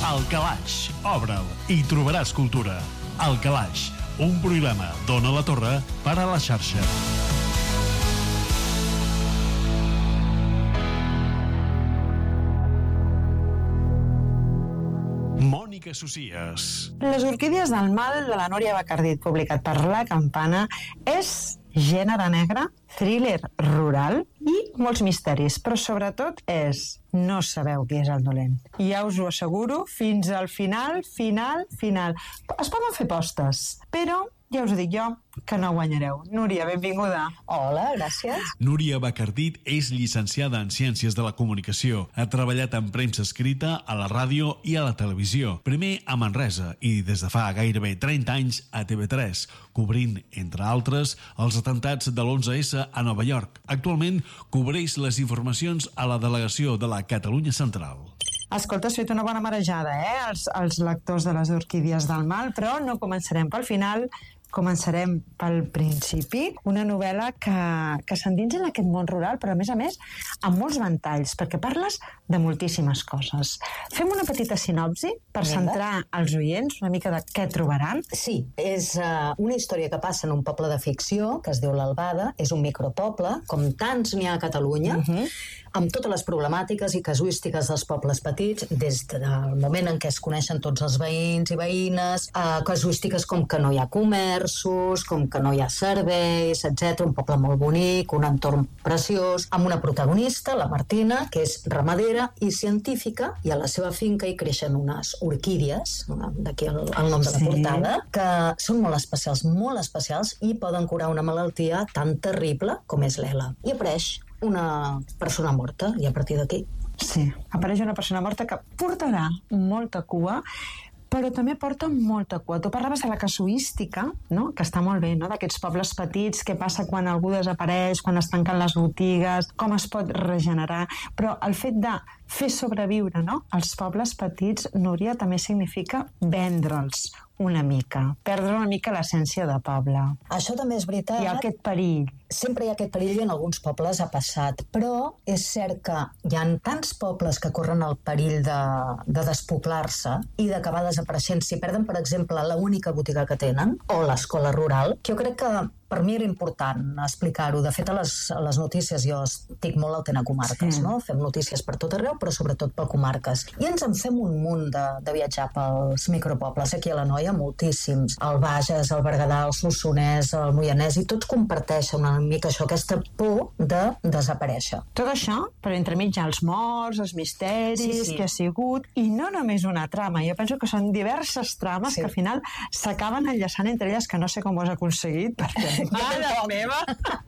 Al Calaix, obre'l i trobaràs cultura. Al Calaix, un programa d'Ona la Torre per a la xarxa. Mònica Socias. Les orquídies del mal de la Núria Bacardit, publicat per La Campana, és gènere negre, thriller rural i molts misteris, però sobretot és no sabeu qui és el dolent. Ja us ho asseguro, fins al final. Es poden fer postes, però ja us ho dic jo, que no guanyareu. Núria, benvinguda. Hola, gràcies. Núria Bacardit és llicenciada en Ciències de la Comunicació. Ha treballat en premsa escrita, a la ràdio i a la televisió. Primer a Manresa i des de fa gairebé 30 anys a TV3, cobrint, entre altres, els atemptats de l'11S a Nova York. Actualment cobreix les informacions a la delegació de la Catalunya Central. Escolta, has fet una bona marejada, els lectors de les orquídies del mal, però no començarem pel final, començarem pel principi. Una novel·la que s'endinsa en aquest món rural, però a més amb molts ventalls, perquè parles de moltíssimes coses. Fem una petita sinopsi per centrar els oients una mica de què trobaran. Sí, és una història que passa en un poble de ficció que es diu l'Albada, és un micropoble, com tants n'hi ha a Catalunya, amb totes les problemàtiques i casuístiques dels pobles petits, des del moment en què es coneixen tots els veïns i veïnes, casuístiques com que no hi ha comerços, com que no hi ha serveis, etc. Un poble molt bonic, un entorn preciós, amb una protagonista, la Martina, que és ramadera i científica, i a la seva finca hi creixen unes orquídies, d'aquí el nom de la portada, que són molt especials i poden curar una malaltia tan terrible com és l'ELA. I apareix una persona morta, i a partir d'aquí... Sí, apareix una persona morta que portarà molta cua, però també porta molta cua. Tu parlaves de la casuística, no? Que està molt bé, no? D'aquests pobles petits, què passa quan algú desapareix, quan es tanquen les botigues, com es pot regenerar, però el fet de fer sobreviure, no? Els pobles petits, Núria, també significa vendre'ls una mica, perdre una mica l'essència de poble. Això també és veritat. Hi ha aquest perill. Sempre hi ha aquest perill i en alguns pobles ha passat, però és cert que hi ha tants pobles que corren el perill de despoblar-se i d'acabar desapareixent si perden, per exemple, l'única botiga que tenen o l'escola rural, que jo crec que per mi era important explicar-ho. De fet, a les notícies jo estic molt atent a comarques, no? Fem notícies per tot arreu, però sobretot per comarques. I ens en fem un munt de viatjar pels micropobles. Aquí a l'Anoia moltíssims. El Bages, el Berguedà, el Solsonès, el Moianès, i tots comparteixen una mica això, aquesta por de desaparèixer. Tot això, però entremig hi ha els morts, els misteris, que ha sigut, i no només una trama. Jo penso que són diverses trames que al final s'acaben enllaçant entre elles, que no sé com ho has aconseguit, perquè mare meva!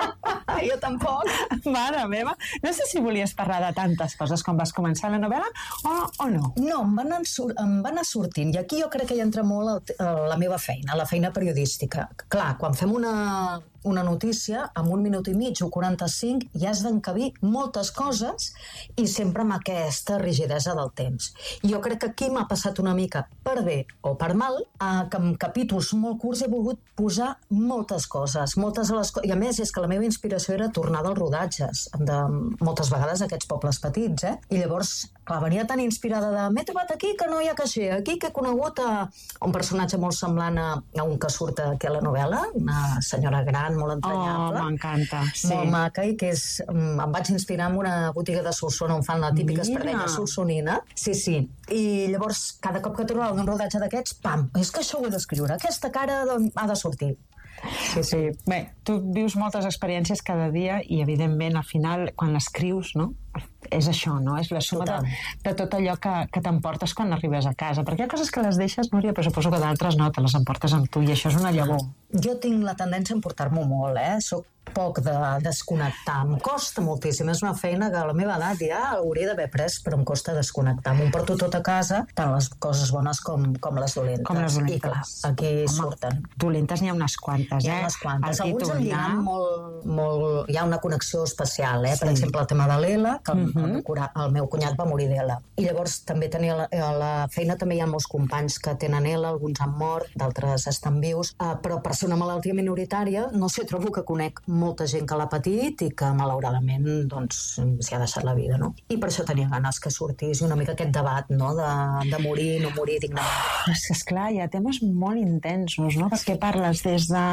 Jo tampoc. Mare meva! No sé si volies parlar de tantes coses com vas començar la novel·la o no. No, em va anar sortint, i aquí jo crec que hi entra molt la meva feina, la feina periodística. Clar, quan fem una notícia, en 1 minut i mig o 45 ja has d'encabir moltes coses i sempre amb aquesta rigidesa del temps. Jo crec que aquí m'ha passat una mica per bé o per mal, que en capítols molt curts he volgut posar moltes coses, i a més és que la meva inspiració era tornar dels rodatges de moltes vegades aquests pobles petits, i llavors, clar, venia tan inspirada de m'he trobat aquí que no hi ha caixer, aquí que he conegut un personatge molt semblant a un que surt aquí a la novel·la, una senyora gran molt entranyable. M'encanta, sí. Molt maca, i que em vaig inspirar en una botiga de Solsona on fan la típica espardenya solsonina. Sí. I llavors, cada cop que trobava un rodatge d'aquests, pam, és que això ho he d'escriure, aquesta cara ha de sortir. Sí. Bé, tu vius moltes experiències cada dia i, evidentment, al final, quan escrius, no? És això, no? És la suma de tot allò que t'emportes quan arribes a casa. Perquè hi ha coses que les deixes, Núria, però suposo que d'altres no, te les emportes amb tu, i això és una llavor. Jo tinc la tendència a emportar-m'ho molt, Soc poc de desconnectar. Em costa moltíssim. És una feina que a la meva edat ja hauria d'haver pres, però em costa desconnectar. M'ho porto tot a casa, tant les coses bones com les dolentes. I clar, aquí surten. Dolentes n'hi ha unes quantes, Hi ha unes quantes. Alguns em lliguen molt... Hi ha una connexió especial, Per exemple, el tema de l'ELA, que el meu cunyat va morir d'ELA. I llavors també tenia a la feina també hi ha molts companys que tenen ELA, alguns han mort, d'altres estan vius, però per ser una malaltia minoritària, no sé, trobo que conec molta gent que l'ha patit i que malauradament doncs s'hi ha deixat la vida, no? I per això tenia ganes que sortís una mica aquest debat, no? De morir, no morir dignament. És que, esclar, hi ha temes molt intensos, no? Perquè parles des de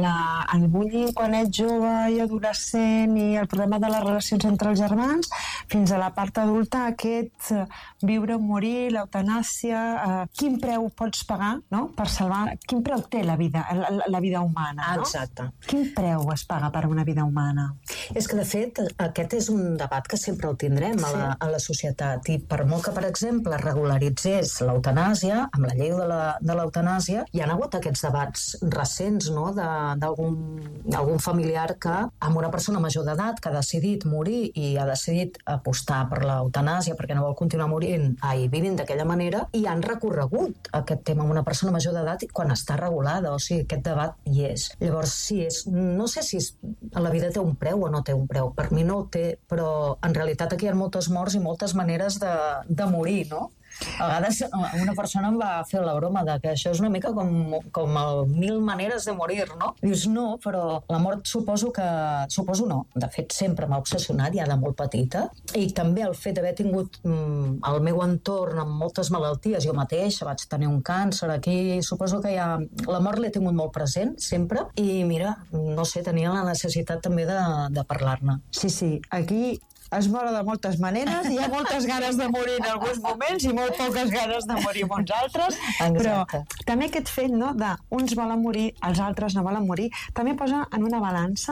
el bullying quan ets jove i adolescent i el problema de les relacions entre els germans, fins a la part adulta, aquest viure o morir, l'eutanàsia, quin preu pots pagar, no? Per salvar, quin preu té la vida humana, no? Exacte. Quin preu es paga per una vida humana? És que, de fet, aquest és un debat que sempre el tindrem a la societat, i per molt que, per exemple, regularitzés l'eutanàsia, amb la llei de l'eutanàsia, hi ha hagut aquests debats recents, no?, d'algun familiar que, amb una persona major d'edat que ha decidit morir i ha decidit apostar per l'eutanàsia perquè no vol continuar vivint d'aquella manera, i han recorregut aquest tema amb una persona major d'edat quan està regulada, o sigui, aquest debat hi és. Llavors, sí, no sé si la vida té un preu o no té un preu. Per mi no el té, però en realitat aquí hi ha moltes morts i moltes maneres de morir, no? A vegades una persona em va fer la broma de que això és una mica com el 1000 maneres de morir, no? Dius, no, però la mort suposo no. De fet, sempre m'ha obsessionat, ja de molt petita, i també el fet d'haver tingut el meu entorn amb moltes malalties. Jo mateixa vaig tenir un càncer aquí, suposo que la mort l'he tingut molt present, sempre, i mira, no sé, tenia la necessitat també de parlar-ne. Sí, aquí es mor de moltes maneres, hi ha moltes ganes de morir en alguns moments i molt poques ganes de morir en uns altres. Exacte. Però també aquest fet, no?, de uns volen morir, els altres no volen morir, també posa en una balança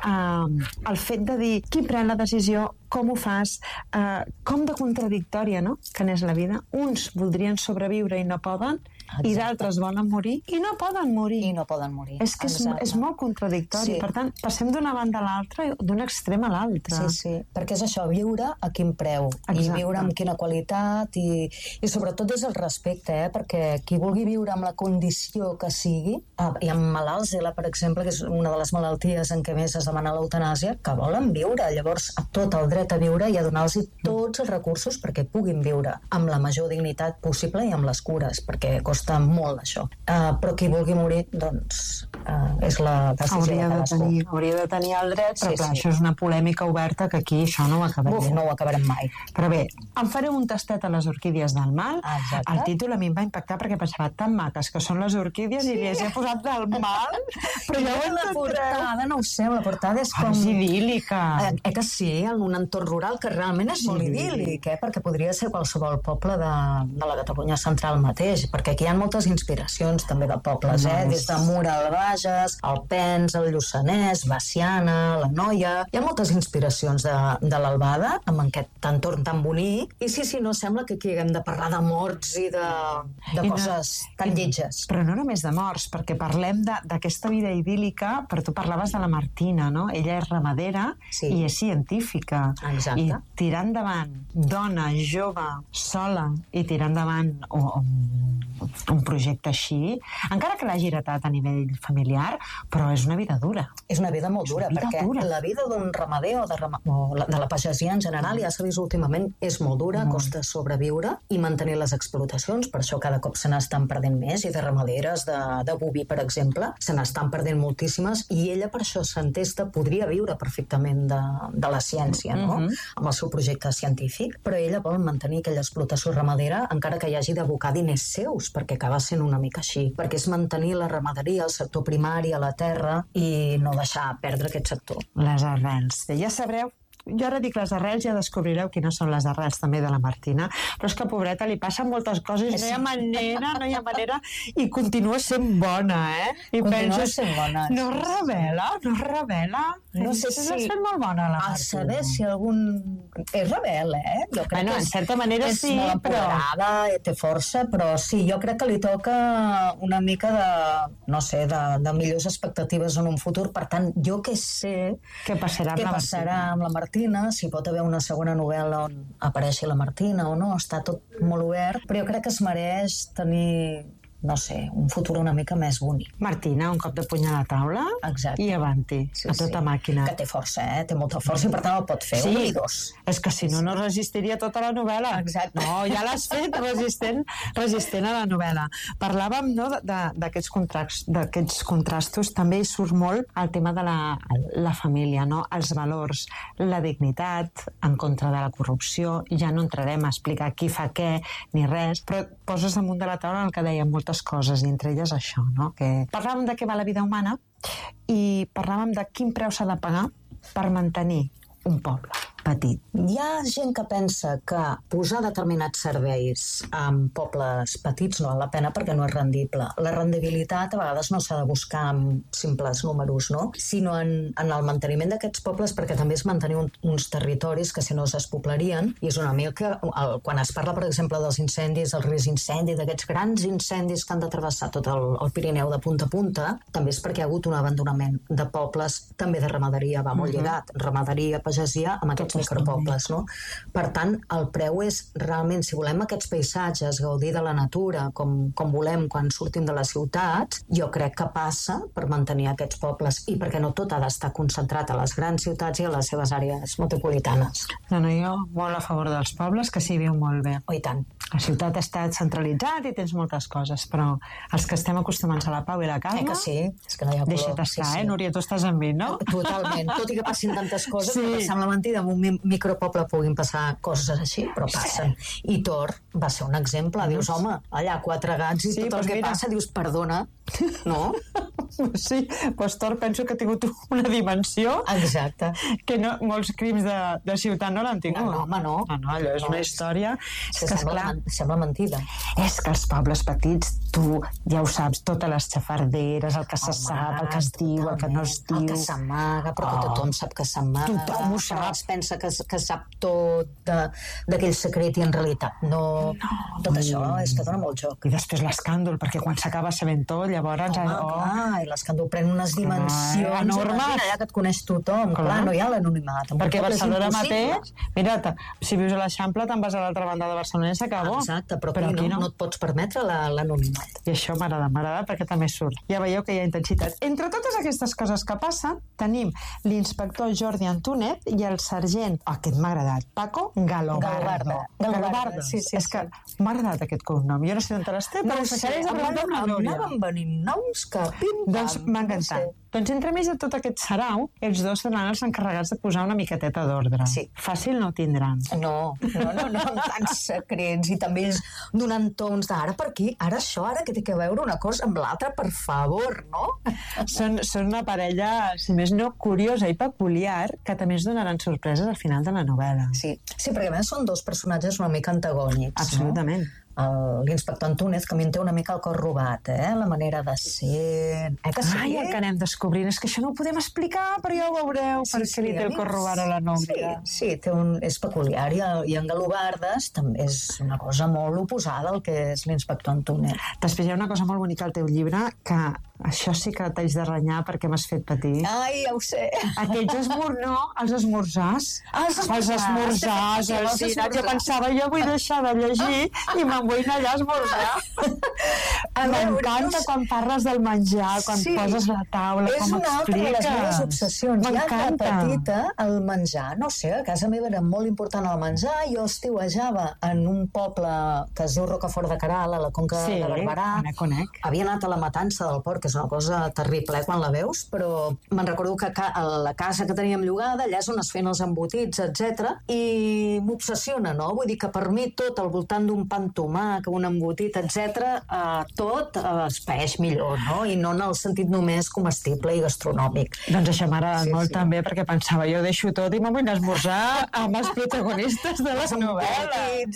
el fet de dir qui pren la decisió, com ho fas, com de contradictòria, no?, que n'és la vida. Uns voldrien sobreviure i no poden, i d'altres volen morir i no poden morir. És que és molt contradictori. Sí. Per tant, passem d'una banda a l'altra, d'un extrem a l'altre. Sí, perquè és això, viure a quin preu. Exacte. I viure amb quina qualitat i sobretot des del respecte, perquè qui vulgui viure amb la condició que sigui, i amb malalts, per exemple, que és una de les malalties en què més es demana l'eutanàsia, que volen viure. Llavors, a tot el dret a viure i a donar-los tots els recursos perquè puguin viure amb la major dignitat possible i amb les cures, perquè costa molt això. Però qui vulgui morir, doncs, és la decisió de cadascú. Hauria de tenir el dret, però clar, això és una polèmica oberta que aquí això no ho acabarem. No ho acabarem mai. Però bé, em faré un tastet a les orquídies del mal. Exacte. El títol a mi em va impactar perquè pensava tan maques que són les orquídies i li he posat del mal, però ja ho la portada, no ho sé, la portada és com... És idíl·lica. Que sí, en un entorn rural que realment és molt idíl·lic, perquè podria ser qualsevol poble de la Catalunya central mateix, perquè aquí hi ha moltes inspiracions també de pobles, des de Mura al Bages, Alpens, el Lluçanès, Veciana, la Noia... Hi ha moltes inspiracions de l'Albada, amb aquest entorn tan bonic, i sí, no sembla que aquí haguem de parlar de morts i de coses tan lletges. Però no només de morts, perquè parlem d'aquesta vida idíl·lica, però tu parlaves de la Martina, no? Ella és ramadera i és científica. Exacte. I tirar endavant, dona, jove, sola, i tirar endavant un projecte així, encara que l'hagi heretat a nivell familiar, però és una vida dura. És una vida molt dura, perquè la vida d'un ramader o de la pagesia en general, ja s'ha vist últimament, és molt dura, costa sobreviure i mantenir les explotacions, per això cada cop se n'estan perdent més, i de ramaderes de boví, per exemple, se n'estan perdent moltíssimes, i ella per això s'entesta, podria viure perfectament de la ciència, no? Amb el seu projecte científic, però ella vol mantenir aquella explotació ramadera, encara que hi hagi d'abocar diners seus, perquè acaba sent una mica així, perquè és mantenir la ramaderia, el sector primari a la terra i no deixar perdre aquest sector. Les arrels. Ja sabreu, jo ara dic les arrels, ja descobrireu quines són les arrels també de la Martina, però és que pobreta li passen moltes coses, no hi ha manera, i continua sent bona, I continua sent bona. No es revela. No sé si... És molt bona, la Martina. A saber si algun... És rebel, Jo crec que en certa manera és sí, molt empoderada, té força, però sí, jo crec que li toca una mica de millors expectatives en un futur. Per tant, jo que sé què passarà amb la Martina, si pot haver una segona novel·la on apareixi la Martina o no, està tot molt obert, però jo crec que es mereix tenir no sé, un futur una mica més bonic. Martina, un cop de puny a la taula. Exacte. I avanti, a tota màquina. Que té força, té molta força, i per tant el pot fer, un i dos. És que si no, no resistiria tota la novel·la. Exacte. No, ja l'has fet resistent a la novel·la. Parlàvem, no, d'aquests contrastos, també hi surt molt el tema de la família, no? Els valors, la dignitat, en contra de la corrupció. Ja no entrarem a explicar qui fa què ni res, però poses damunt de la taula el que dèiem moltes coses, i entre elles això, no? Que parlàvem de què va la vida humana i parlàvem de quin preu s'ha de pagar per mantenir un poble petit. Hi ha gent que pensa que posar determinats serveis en pobles petits no val la pena perquè no és rendible. La rendibilitat a vegades no s'ha de buscar amb simples números, no? Sinó en el manteniment d'aquests pobles, perquè també és mantenir uns territoris que si no es despoblarien, i és una mica quan es parla, per exemple, dels incendis, el risc d'incendi, d'aquests grans incendis que han de travessar tot el Pirineu de punta a punta, també és perquè hi ha hagut un abandonament de pobles, també de ramaderia, va molt lligat, ramaderia, pagesia, amb aquests micropobles, no? Per tant, el preu és realment, si volem aquests paisatges, gaudir de la natura, com volem quan sortim de les ciutats, jo crec que passa per mantenir aquests pobles, i perquè no tot ha d'estar concentrat a les grans ciutats i a les seves àrees metropolitanes. No, jo molt a favor dels pobles, que s'hi viu molt bé. Oh, i tant. La ciutat està centralitzat i tens moltes coses, però els que estem acostumats a la pau i la calma... Que sí? És que no hi ha color. Deixa't estar, Núria, tu estàs amb mi, no? Totalment. Tot i que passin tantes coses, que sembla mentida, amb un micropoble puguin passar coses així, però passen. I Tor va ser un exemple. Dius, home, allà 4 gats i tot el que passa, dius, perdona, no? Sí, doncs Tor penso que ha tingut una dimensió. Exacte. Que molts crims de ciutat no l'han tingut. No, home, no. Allò és una història... És que sembla mentida. És que els pobles petits, tu ja ho saps, totes les xafarderes, el que se sap, el que es diu, el que no es diu... El que s'amaga, però que tothom sap que s'amaga. Tothom ho sap. Es pensa que sap tot d'aquell secret i en realitat no. Tot això és que dona molt joc. I després l'escàndol, perquè quan s'acaba sabent tot, llavors... I l'escàndol pren unes dimensions enormes. Allà que et coneix tothom. Clar, no hi ha l'anonimat. Perquè a Barcelona mateix, mira, si vius a l'Eixample te'n vas a l'altra banda de Barcelona i s'acabó. Exacte, però aquí no et pots permetre l'anonimat. I això m'agrada perquè també surt. Ja veieu que hi ha intensitat. Entre totes aquestes coses que passen, tenim l'inspector Jordi Antunet i el sergent, aquest m'ha agradat, Paco Galobardo. Galobardo, sí. És que m'ha agradat aquest cognom. Jo no sé d'on te l'esté, però segueix parlant amb la Núria. Anaven venint noms que pim-pam. Doncs m'ha encantat. Doncs entremig de tot aquest sarau, els dos seran els encarregats de posar una miqueteta d'ordre. Sí. Fàcil no ho tindran. No, amb tants secrets i també ells donant tons d'ara per aquí, ara això, ara que té que veure una cosa amb l'altra, per favor, no? Són una parella, si més no, curiosa i peculiar, que també es donaran sorpreses al final de la novel·la. Sí, perquè a més són dos personatges una mica antagònics. Absolutament. No? L'inspector Antúnez, que a mi em té una mica el cor robat, la manera de ser... Que sí? Ai, el que anem descobrint. És que això no ho podem explicar, però ja ho veureu, perquè li té el cor robat a la Núria. Sí, és peculiar. I en Galobardes també és una cosa molt oposada al que és l'inspector Antúnez. Després hi ha una cosa molt bonica al teu llibre, que això sí que t'haig de renyar perquè m'has fet patir. Ai, ja ho sé. Els esmorzars. Els esmorzars, al cine. Jo pensava, jo vull deixar de llegir i me'n vull anar allà a esmorzar. M'encanta quan parles del menjar, quan poses la taula, com expliques. És una altra de les meves obsessions. Ja de petita, el menjar, no sé, a casa meva era molt important el menjar. Jo estiuejava en un poble que es diu Rocafort de Queralt, a la Conca de Barberà. Conec. Havia anat a la matança del porc, que és una cosa terrible quan la veus, però me'n recordo que a la casa que teníem llogada, allà és on es feien els embotits, etc. I m'obsessiona, no? Vull dir que per mi tot al voltant d'un pa amb tomàquet, un embotit, etc., tot es paeix millor, no? I no en el sentit només comestible i gastronòmic. Doncs això m'agrada molt també, perquè pensava, jo deixo tot i me'n vull anar a esmorzar amb els protagonistes de les novel·les.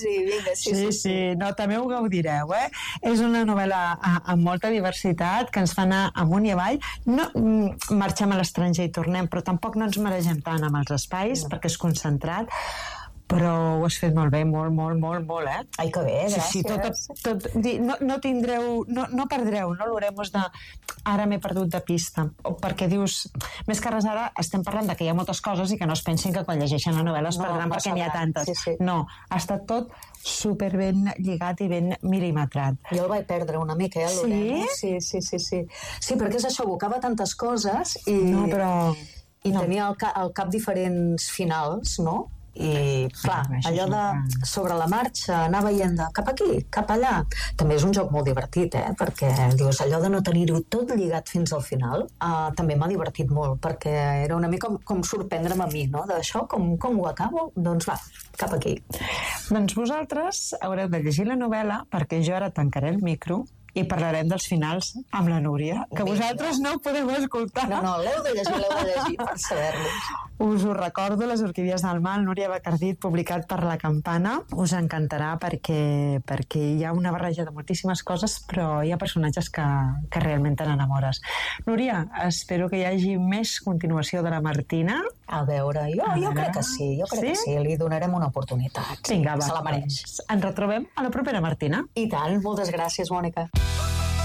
Sí. No, també ho gaudireu, És una novel·la amb molta diversitat, que ens fa anar amunt i avall. No marxem a l'estranger i tornem, però tampoc no ens maregem tant amb els espais, perquè és concentrat. però ho has fet molt bé, molt, Ai, que bé, gràcies. Sí, no tindreu, no perdreu, no l'hauremos de... Ara m'he perdut de pista, perquè dius, més que res ara estem parlant de que hi ha moltes coses i que no es pensin que quan llegeixen la novel·la es perdran perquè n'hi ha tantes. Sí. No, ha estat tot super ben lligat i ben mil·limetrat. Jo el vaig perdre una mica, l'Oremo. Sí? Sí, perquè és això, evocava tantes coses i... No, però... I tenia al cap diferents finals, no? I, clar, allò de sobre la marxa, anar veient de cap aquí, cap allà. També és un joc molt divertit, perquè dius, allò de no tenir-ho tot lligat fins al final, també m'ha divertit molt, perquè era una mica com sorprendre'm a mi, no? D'això, com ho acabo? Doncs va, cap aquí. Doncs vosaltres haureu de llegir la novel·la, perquè jo ara tancaré el micro i parlarem dels finals amb la Núria, que vosaltres no ho podeu escoltar. No, l'heu de llegir per saber-los. Us ho recordo, Les orquídies del mal, Núria Bacardit, publicat per La Campana. Us encantarà perquè hi ha una barreja de moltíssimes coses, però hi ha personatges que realment te n'enamores. Núria, espero que hi hagi més continuació de la Martina. A veure, jo crec que sí, que sí, li donarem una oportunitat. Vinga, va. Se la mereix. Ens retrobem a la propera Martina. I tant, moltes gràcies, Mònica.